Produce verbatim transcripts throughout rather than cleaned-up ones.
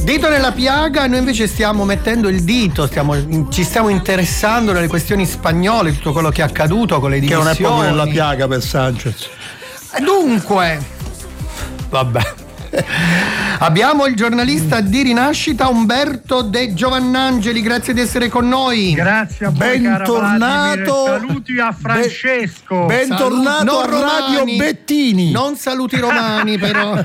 Dito nella piaga, noi invece stiamo mettendo il dito, stiamo, ci stiamo interessando delle questioni spagnole, tutto quello che è accaduto con le dimissioni. Che non è proprio nella piaga per Sanchez. Dunque, vabbè. Abbiamo il giornalista di Rinascita Umberto De Giovannangeli, grazie di essere con noi. Grazie a voi, bentornato. Saluti a Francesco. Be- bentornato a Radio Bettini. Non saluti romani però.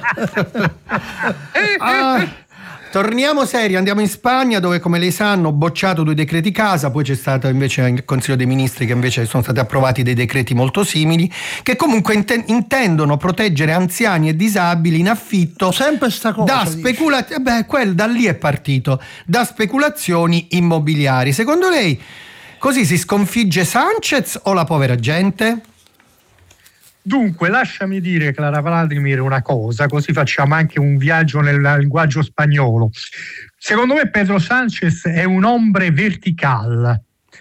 ah. Torniamo seri, andiamo in Spagna dove, come lei sa, hanno bocciato due decreti casa, poi c'è stato invece il Consiglio dei Ministri che invece sono stati approvati dei decreti molto simili che comunque int- intendono proteggere anziani e disabili in affitto sempre sta cosa da speculazioni, beh, quel da lì è partito, da speculazioni immobiliari. Secondo lei così si sconfigge Sanchez o la povera gente? Dunque, lasciami dire, Clara Vladimir, una cosa, così facciamo anche un viaggio nel linguaggio spagnolo. Secondo me Pedro Sánchez è un hombre vertical,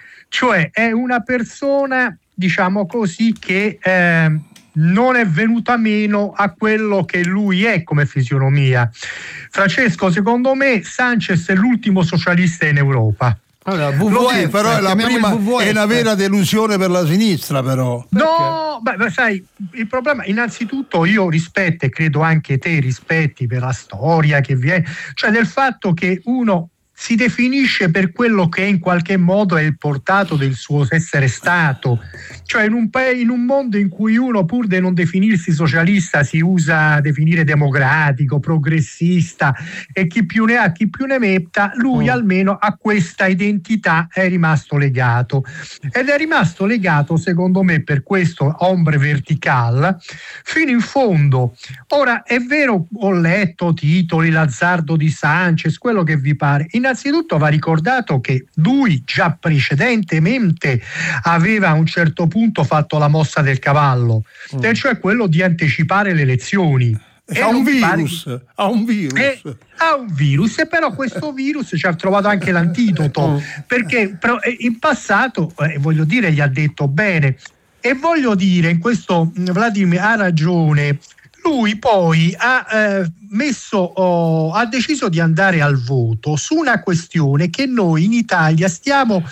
cioè è una persona, diciamo così, che eh, non è venuta meno a quello che lui è come fisionomia. Francesco, secondo me Sánchez è l'ultimo socialista in Europa. Allora, W W F, sì, però è la prima, W W F. È una vera delusione per la sinistra, però. No, beh, beh, sai, il problema, innanzitutto io rispetto, e credo anche te rispetti per la storia che viene, cioè del fatto che uno si definisce per quello che in qualche modo è il portato del suo essere stato, cioè in un, pa- in un mondo in cui uno pur di non definirsi socialista si usa a definire democratico, progressista e chi più ne ha chi più ne metta, lui oh. almeno a questa identità è rimasto legato ed è rimasto legato secondo me per questo hombre vertical fino in fondo. Ora è vero, ho letto titoli, l'azzardo di Sanchez, quello che vi pare. Innanzitutto va ricordato che lui già precedentemente aveva a un certo punto fatto la mossa del cavallo, mm. e cioè quello di anticipare le elezioni. Ha un virus, pare... ha un virus. E, ha un virus, e però questo virus ci ha trovato anche l'antidoto, perché in passato, eh, voglio dire, gli ha detto bene. E voglio dire, in questo Vladimir ha ragione, lui poi ha eh, messo, oh, ha deciso di andare al voto su una questione che noi in Italia stiamo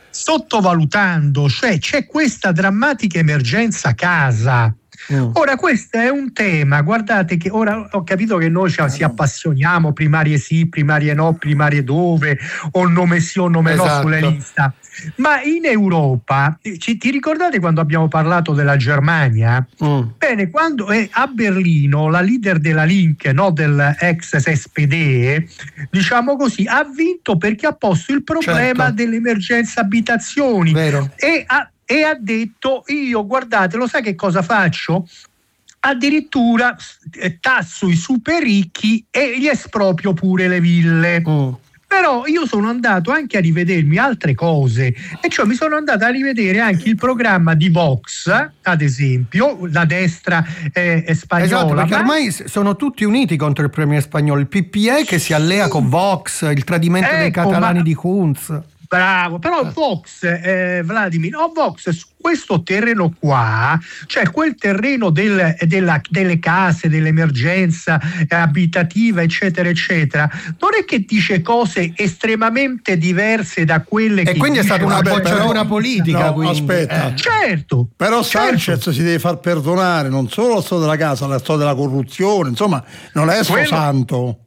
sottovalutando, cioè c'è questa drammatica emergenza casa. Mm. Ora questo è un tema, guardate che ora ho capito che noi ci, si appassioniamo, primarie sì, primarie no, primarie dove, o nome sì o nome esatto. no sulle liste. Ma in Europa, ci, ti ricordate quando abbiamo parlato della Germania? Mm. Bene, quando è a Berlino la leader della Link, no, del ex S P D, diciamo così, ha vinto perché ha posto il problema certo. dell'emergenza abitazioni. Vero. e ha, e ha detto, io guardate, lo sai che cosa faccio? Addirittura tasso i super ricchi e gli esproprio pure le ville. Mm. Però io sono andato anche a rivedermi altre cose, e cioè mi sono andato a rivedere anche il programma di Vox, ad esempio, la destra eh, spagnola. Esatto, perché ma... ormai sono tutti uniti contro il premier spagnolo, il P P E che si allea sì. con Vox, il tradimento ecco, dei catalani ma... di Kunz. Bravo, però Vox, eh, Vladimir, oh, Vox su questo terreno qua, cioè quel terreno del, della, delle case, dell'emergenza eh, abitativa, eccetera, eccetera, non è che dice cose estremamente diverse da quelle e che E quindi è stata una bocciatura politica. No, quindi. aspetta. Eh. Certo. Però Sanchez certo. si deve far perdonare non solo la storia della casa, la storia della corruzione, insomma, non è solo santo.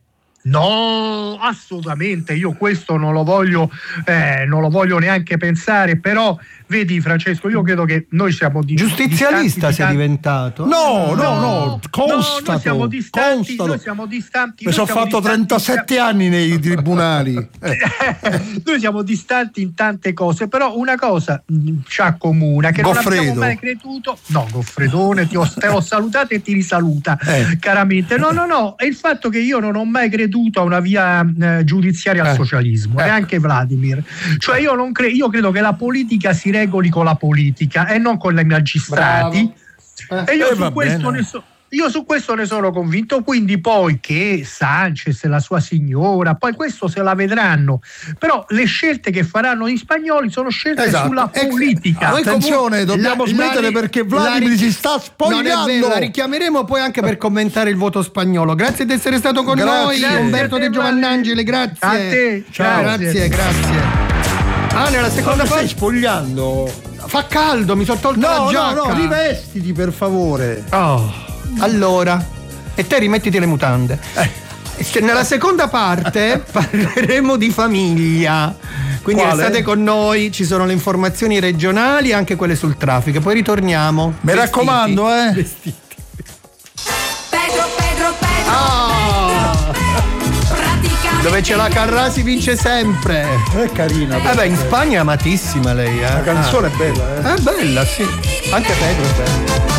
No, assolutamente, io questo non lo voglio eh, non lo voglio neanche pensare, però vedi Francesco, io credo che noi siamo di, giustizialista distanti, sei diventato? No, no, no, no, constato, no, noi siamo distanti, constato. noi siamo distanti. Mi sono fatto trentasette anni nei tribunali. Eh. Noi siamo distanti in tante cose, però una cosa ci accomuna, che Goffredo. non abbiamo mai creduto. No, Goffredone, ti ho, te ho salutato e ti risaluta eh. caramente. No, no, no, è il fatto che io non ho mai creduto a una via eh, giudiziaria al eh. socialismo, eh. neanche Vladimir. Cioè io non cre- io credo che la politica si regoli con la politica e non con i magistrati. Eh. E io eh, su questo bene. ne so io su questo ne sono convinto, quindi poi che Sanchez e la sua signora, poi questo se la vedranno, però le scelte che faranno gli spagnoli sono scelte Esatto. sulla politica. Noi attenzione, dobbiamo la- smettere la- perché la- Vladimir si sta spogliando. Non è vero, la richiameremo poi anche per commentare il voto spagnolo. Grazie di essere stato con Grazie. noi, Umberto De Giovannangeli, grazie. A te, Ciao. grazie. Grazie, grazie. Ah, nella seconda Cosa stai parte spogliando? fa caldo, mi sono tolto No, la no, giacca. no, rivestiti per favore. Oh, allora, e te rimettiti le mutande. Eh. Nella seconda parte parleremo di famiglia. Quindi Quale? restate con noi, ci sono le informazioni regionali e anche quelle sul traffico. Poi ritorniamo. Mi Vestiti. raccomando, eh. Vestiti. Pedro, Pedro, Pedro, Ah, praticamente dove c'è la Carrà si vince sempre. È carina. Eh beh, in Spagna è amatissima lei, eh. La canzone è bella, eh. Ah. È bella, sì. Anche Pedro è bello.